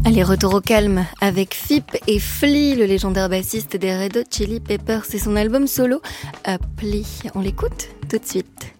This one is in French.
Allez, retour au calme avec Phipp et Flea, le légendaire bassiste des Red Hot Chili Peppers et son album solo Apply. On l'écoute tout de suite.